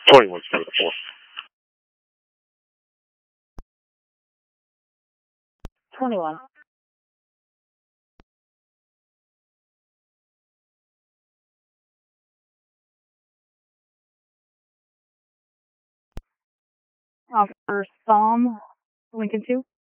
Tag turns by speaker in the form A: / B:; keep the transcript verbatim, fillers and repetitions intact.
A: twenty-one seventy-four.
B: twenty-one. Uh, for Psalm Lincoln two.